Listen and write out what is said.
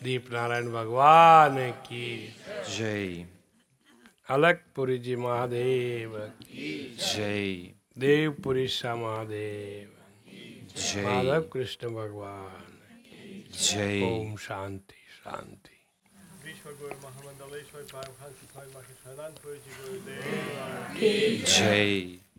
दीप नारायण भगवान की जय। अलकपुरी जी महादेव की जय। देवपुरी सा महादेव जय। माधव कृष्ण भगवान जय। ओम शांति शांति। जय।